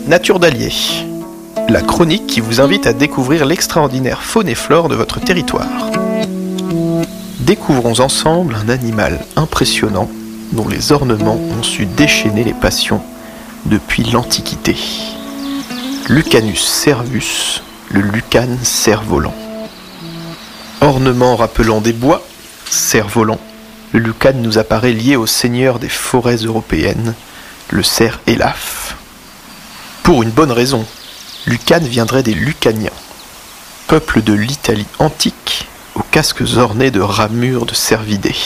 Nature d'Allier, la chronique qui vous invite à découvrir l'extraordinaire faune et flore de votre territoire. Découvrons ensemble un animal impressionnant dont les ornements ont su déchaîner les passions depuis l'Antiquité. Lucanus cervus, le lucane cerf-volant. Ornement rappelant des bois, cerf-volant, le lucane nous apparaît lié au seigneur des forêts européennes, le cerf élaphe. Pour une bonne raison, lucane viendrait des Lucaniens, peuple de l'Italie antique, aux casques ornés de ramures de cervidés.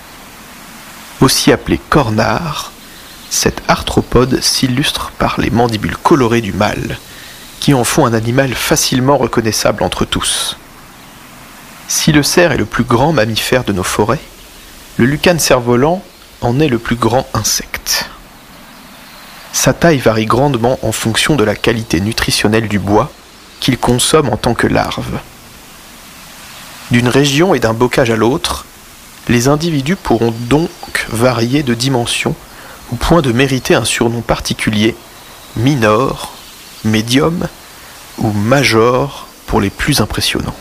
Aussi appelé cornard, cet arthropode s'illustre par les mandibules colorées du mâle, qui en font un animal facilement reconnaissable entre tous. Si le cerf est le plus grand mammifère de nos forêts, le lucane cerf-volant en est le plus grand insecte. Sa taille varie grandement en fonction de la qualité nutritionnelle du bois qu'il consomme en tant que larve. D'une région et d'un bocage à l'autre, les individus pourront donc varier de dimension au point de mériter un surnom particulier, minor, médium ou major pour les plus impressionnants.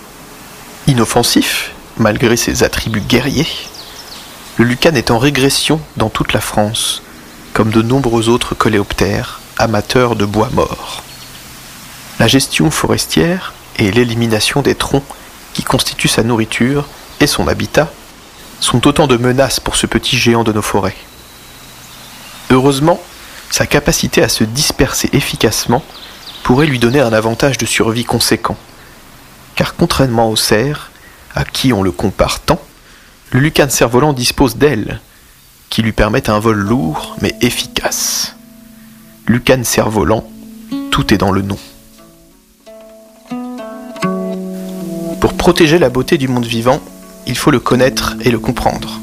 Inoffensif, malgré ses attributs guerriers, le lucane est en régression dans toute la France, comme de nombreux autres coléoptères, amateurs de bois mort. La gestion forestière et l'élimination des troncs qui constituent sa nourriture et son habitat sont autant de menaces pour ce petit géant de nos forêts. Heureusement, sa capacité à se disperser efficacement pourrait lui donner un avantage de survie conséquent, car contrairement au cerf, à qui on le compare tant, le lucane cerf-volant dispose d'ailes, qui lui permettent un vol lourd mais efficace. Lucane cerf-volant, tout est dans le nom. Pour protéger la beauté du monde vivant, il faut le connaître et le comprendre.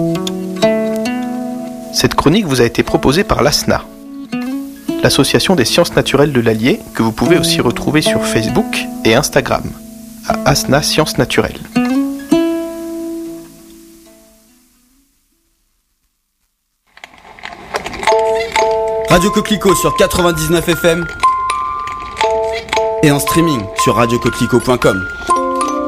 Cette chronique vous a été proposée par l'ASNA, l'association des sciences naturelles de l'Allier, que vous pouvez aussi retrouver sur Facebook et Instagram, à ASNA Sciences Naturelles. Radio Coquelicot sur 99 FM et en streaming sur radiocoquelicot.com.